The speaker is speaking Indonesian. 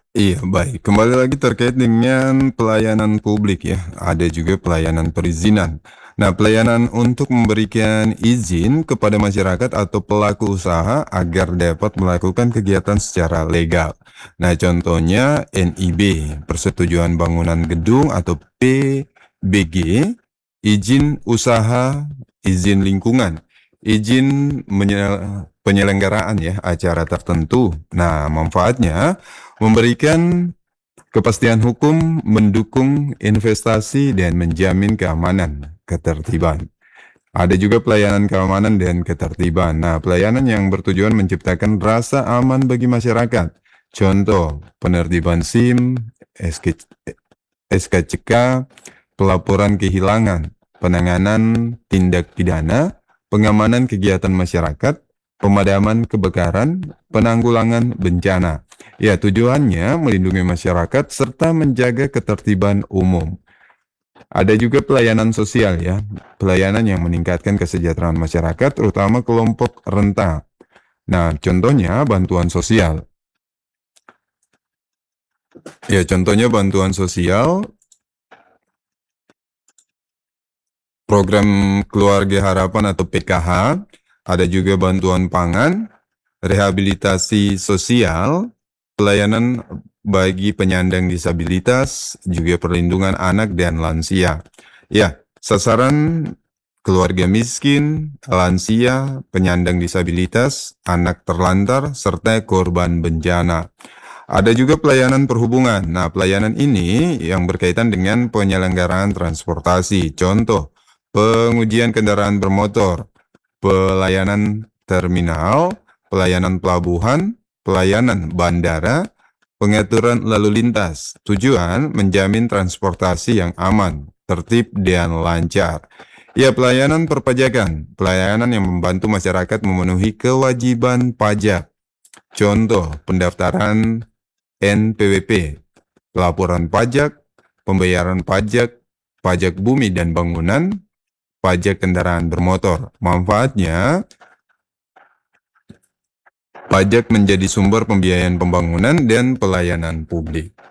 Iya, baik. Kembali lagi terkait dengan pelayanan publik ya, ada juga pelayanan perizinan. Nah, pelayanan untuk memberikan izin kepada masyarakat atau pelaku usaha agar dapat melakukan kegiatan secara legal. Nah, contohnya NIB, Persetujuan Bangunan Gedung atau PBG, izin usaha, izin lingkungan, izin penyelenggaraan ya acara tertentu. Nah, manfaatnya memberikan kepastian hukum, mendukung investasi, dan menjamin keamanan, ketertiban. Ada juga pelayanan keamanan dan ketertiban. Nah, pelayanan yang bertujuan menciptakan rasa aman bagi masyarakat. Contoh, penertiban SIM, SKCK, pelaporan kehilangan, penanganan tindak pidana, pengamanan kegiatan masyarakat, pemadaman kebakaran, penanggulangan bencana. Ya, tujuannya melindungi masyarakat serta menjaga ketertiban umum. Ada juga pelayanan sosial ya, pelayanan yang meningkatkan kesejahteraan masyarakat terutama kelompok rentan. Nah, contohnya bantuan sosial. Ya, contohnya bantuan sosial, program Keluarga Harapan atau PKH, ada juga bantuan pangan, rehabilitasi sosial, pelayanan bagi penyandang disabilitas, juga perlindungan anak dan lansia. Ya, sasaran keluarga miskin, lansia, penyandang disabilitas, anak terlantar, serta korban bencana. Ada juga pelayanan perhubungan. Nah, pelayanan ini yang berkaitan dengan penyelenggaraan transportasi. Contoh, pengujian kendaraan bermotor, pelayanan terminal, pelayanan pelabuhan, pelayanan bandara, pengaturan lalu lintas. Tujuan menjamin transportasi yang aman, tertib, dan lancar. Ya, pelayanan perpajakan, pelayanan yang membantu masyarakat memenuhi kewajiban pajak. Contoh, pendaftaran NPWP, pelaporan pajak, pembayaran pajak, pajak bumi dan bangunan, pajak kendaraan bermotor. Manfaatnya, pajak menjadi sumber pembiayaan pembangunan dan pelayanan publik.